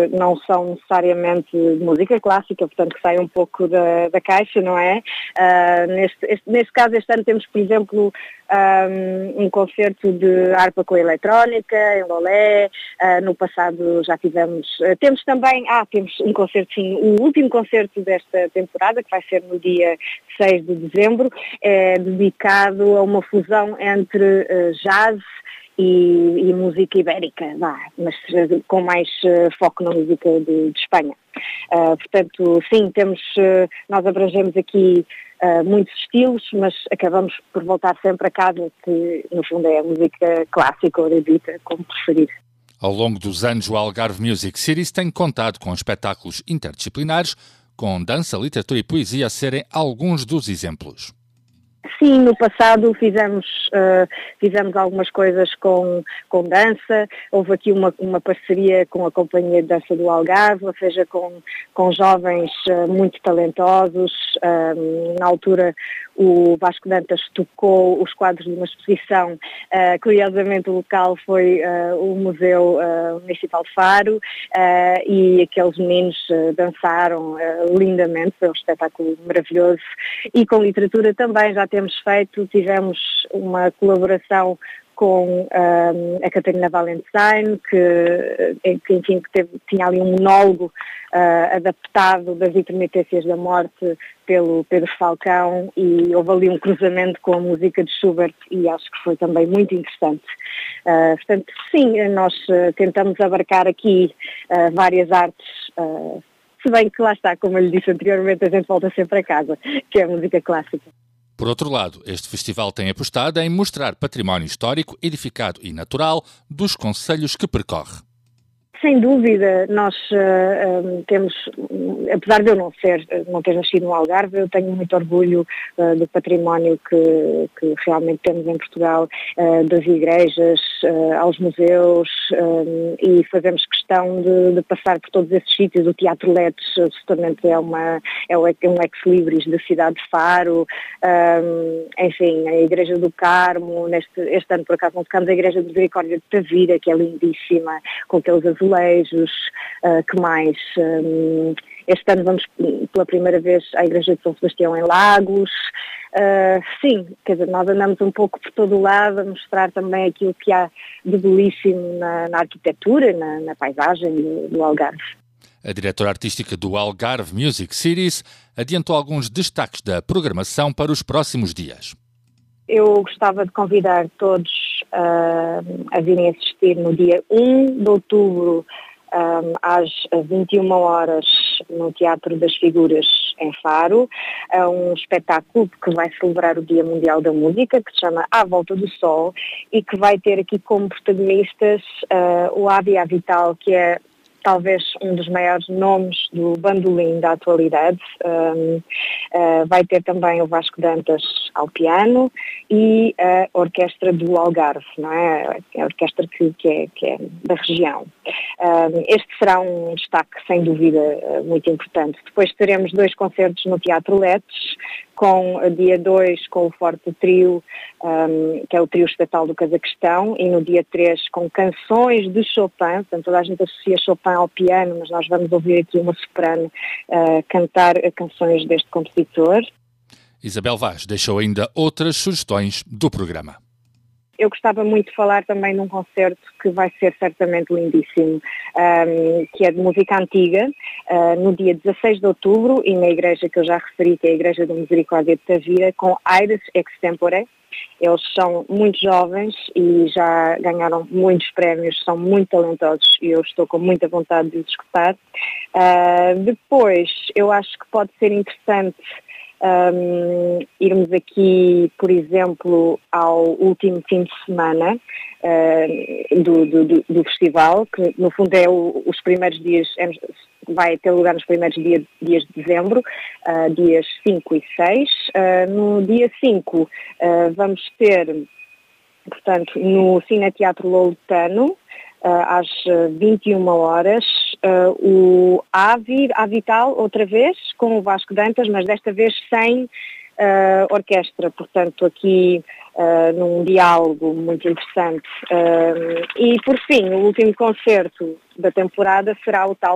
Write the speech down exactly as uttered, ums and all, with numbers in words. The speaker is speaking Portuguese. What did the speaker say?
não são necessariamente de música clássica, portanto que saem um pouco da, da caixa, não é? Uh, neste, este, neste caso, este ano temos, por exemplo, um, um concerto de harpa com eletrónica, em Lolé. Uh, no passado já tivemos, uh, temos também, ah, temos um concerto, sim, o último concerto desta temporada, que vai ser no dia seis de dezembro, é dedicado a uma fusão entre uh, jazz E, e música ibérica, vá, mas com mais uh, foco na música de, de Espanha. Uh, portanto, sim, temos, uh, nós abrangemos aqui uh, muitos estilos, mas acabamos por voltar sempre a casa, que no fundo é a música clássica ou erudita, como preferir. Ao longo dos anos, o Algarve Music Series tem contado com espetáculos interdisciplinares, com dança, literatura e poesia a serem alguns dos exemplos. Sim, no passado fizemos, uh, fizemos algumas coisas com, com dança, houve aqui uma, uma parceria com a Companhia de Dança do Algarve, ou seja, com, com jovens uh, muito talentosos. Uh, na altura o Vasco Dantas tocou os quadros de uma exposição, uh, curiosamente o local foi uh, o Museu uh, Municipal de Faro, uh, e aqueles meninos uh, dançaram uh, lindamente, foi um espetáculo maravilhoso. E com literatura também já temos feito, tivemos uma colaboração com um, a Catarina Valenstein, que, que, enfim, que teve, tinha ali um monólogo uh, adaptado das intermitências da morte pelo Pedro Falcão, e houve ali um cruzamento com a música de Schubert e acho que foi também muito interessante. Uh, portanto, sim, nós uh, tentamos abarcar aqui uh, várias artes, uh, se bem que lá está, como eu lhe disse anteriormente, a gente volta sempre a casa, que é a música clássica. Por outro lado, este festival tem apostado em mostrar património histórico, edificado e natural dos concelhos que percorre. Sem dúvida, nós uh, um, temos, apesar de eu não ser, não ter nascido no Algarve, eu tenho muito orgulho uh, do património que, que realmente temos em Portugal, uh, das igrejas, uh, aos museus, um, e fazemos questão de, de passar por todos esses sítios. O Teatro Letes, justamente, é, uma, é um ex-libris da cidade de Faro, um, enfim, a Igreja do Carmo. Neste, este ano, por acaso, nós tocamos a Igreja de Misericórdia de Tavira, que é lindíssima, com aqueles azulejos. Uh, que mais? Um, este ano vamos pela primeira vez à Igreja de São Sebastião em Lagos. Uh, sim, quer dizer, nós andamos um pouco por todo o lado a mostrar também aquilo que há de belíssimo na, na arquitetura, na, na paisagem do, do Algarve. A diretora artística do Algarve Music Series adiantou alguns destaques da programação para os próximos dias. Eu gostava de convidar todos uh, a virem assistir no dia um de outubro, um, às vinte e uma horas, no Teatro das Figuras, em Faro, a um espetáculo que vai celebrar o Dia Mundial da Música, que se chama À Volta do Sol, e que vai ter aqui como protagonistas uh, o Abi Avital, que é talvez um dos maiores nomes do bandolim da atualidade. Um, uh, vai ter também o Vasco Dantas ao piano e a Orquestra do Algarve, não é? A orquestra que, que, é, que é da região. Um, este será um destaque, sem dúvida, muito importante. Depois teremos dois concertos no Teatro Letes, com a dia dois com o Forte Trio, um, que é o trio estatal do Cazaquistão, e no dia três com canções de Chopin. Portanto, toda a gente associa Chopin ao piano, mas nós vamos ouvir aqui uma soprano uh, cantar canções deste compositor. Isabel Vaz deixou ainda outras sugestões do programa. Eu gostava muito de falar também num concerto que vai ser certamente lindíssimo, um, que é de música antiga, uh, no dia dezasseis de outubro, e na igreja que eu já referi, que é a Igreja da Misericórdia de Tavira, com Aires Extempore. Eles são muito jovens e já ganharam muitos prémios, são muito talentosos e eu estou com muita vontade de os escutar. Uh, depois, eu acho que pode ser interessante Um, irmos aqui, por exemplo, ao último fim de semana uh, do, do, do festival, que no fundo é o, os primeiros dias, é, vai ter lugar nos primeiros dia, dias de dezembro, uh, dias cinco e seis. Uh, no dia cinco uh, vamos ter, portanto, no Cineteatro Loletano, Uh, às vinte e uma horas, uh, o Avi, Avital, outra vez, com o Vasco Dantas, mas desta vez sem uh, orquestra, portanto aqui uh, num diálogo muito interessante. Uh, e por fim, o último concerto da temporada será o tal